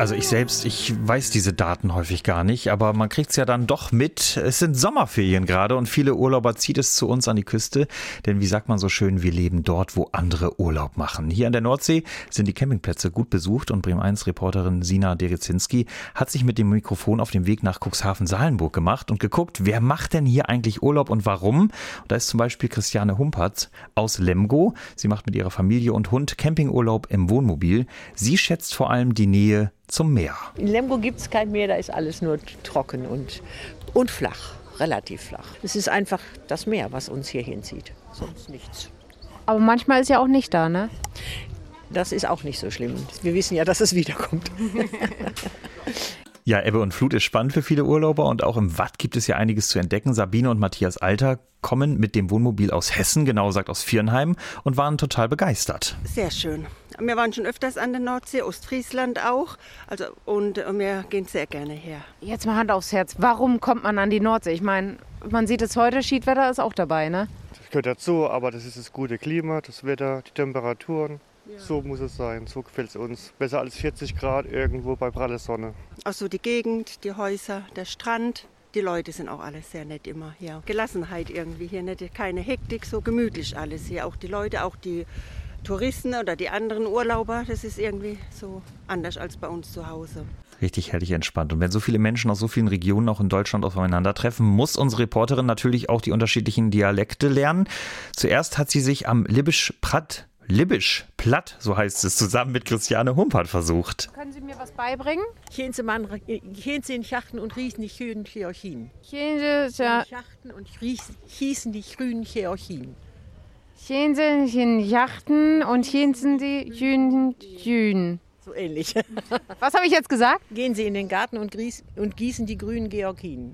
Also ich weiß diese Daten häufig gar nicht, aber man kriegt es ja dann doch mit. Es sind Sommerferien gerade und viele Urlauber zieht es zu uns an die Küste. Denn wie sagt man so schön, wir leben dort, wo andere Urlaub machen. Hier an der Nordsee sind die Campingplätze gut besucht und Bremen-1-Reporterin Sina Derezinski hat sich mit dem Mikrofon auf den Weg nach Cuxhaven-Salenburg gemacht und geguckt, wer macht denn hier eigentlich Urlaub und warum? Und da ist zum Beispiel Christiane Humpertz aus Lemgo. Sie macht mit ihrer Familie und Hund Campingurlaub im Wohnmobil. Sie schätzt vor allem die Nähe zum Meer. In Lemgo gibt es kein Meer, da ist alles nur trocken und flach, relativ flach. Es ist einfach das Meer, was uns hier hinzieht, sonst nichts. Aber manchmal ist ja auch nicht da, ne? Das ist auch nicht so schlimm. Wir wissen ja, dass es wiederkommt. Ja, Ebbe und Flut ist spannend für viele Urlauber und auch im Watt gibt es ja einiges zu entdecken. Sabine und Matthias Alter kommen mit dem Wohnmobil aus Hessen, genauer gesagt aus Viernheim, und waren total begeistert. Sehr schön. Wir waren schon öfters an der Nordsee, Ostfriesland auch, und wir gehen sehr gerne her. Jetzt mal Hand aufs Herz, warum kommt man an die Nordsee? Ich meine, man sieht es heute, Schiedwetter ist auch dabei, ne? Das gehört dazu, aber das ist das gute Klima, das Wetter, die Temperaturen. Ja. So muss es sein, so gefällt es uns. Besser als 40 Grad irgendwo bei praller Sonne. Auch so die Gegend, die Häuser, der Strand. Die Leute sind auch alle sehr nett immer hier. Gelassenheit irgendwie hier, nicht, keine Hektik, so gemütlich alles hier. Auch die Leute, auch die Touristen oder die anderen Urlauber, das ist irgendwie so anders als bei uns zu Hause. Richtig herrlich entspannt. Und wenn so viele Menschen aus so vielen Regionen auch in Deutschland aufeinandertreffen, muss unsere Reporterin natürlich auch die unterschiedlichen Dialekte lernen. Zuerst hat sie sich am Libisch Platt, so heißt es, zusammen mit Christiane Humpert versucht. Können Sie mir was beibringen? Hier sind Schachten und riechen die grünen Georgien. Schachten und hießen die grünen Georgien. Hier sind die Yachten und hier sind die Jün. So ähnlich. Was habe ich jetzt gesagt? Gehen Sie in den Garten und gießen die grünen Georgien.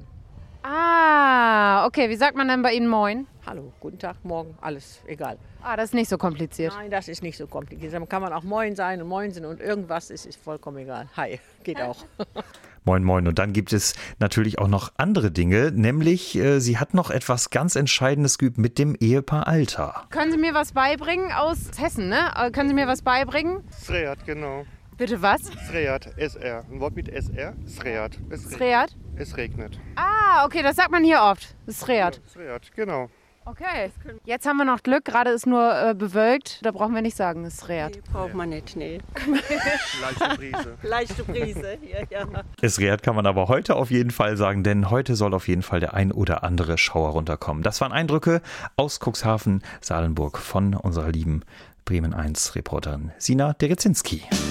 Ah, okay. Wie sagt man denn bei Ihnen Moin? Hallo, guten Tag, morgen, alles egal. Ah, das ist nicht so kompliziert. Nein, das ist nicht so kompliziert. Da kann man auch Moin sein und Moinsen und irgendwas ist vollkommen egal. Hi, geht auch. Moin, moin. Und dann gibt es natürlich auch noch andere Dinge, nämlich sie hat noch etwas ganz Entscheidendes geübt mit dem Ehepaar Alter. Können Sie mir was beibringen aus Hessen, ne? Können Sie mir was beibringen? Sreat, genau. Bitte was? Sreat, SR. Ein Wort mit SR, Sreat. Sreat? Es regnet. Ah, okay, das sagt man hier oft. Sreat. Ja, Sreat, genau. Okay, jetzt haben wir noch Glück, gerade ist nur bewölkt, da brauchen wir nicht sagen, es ist Reat. Nee, braucht man nicht, nee. Leichte Brise. Leichte Brise, ja. Es Reat kann man aber heute auf jeden Fall sagen, denn heute soll auf jeden Fall der ein oder andere Schauer runterkommen. Das waren Eindrücke aus Cuxhaven, Salenburg von unserer lieben Bremen-1-Reporterin Sina Derezinski.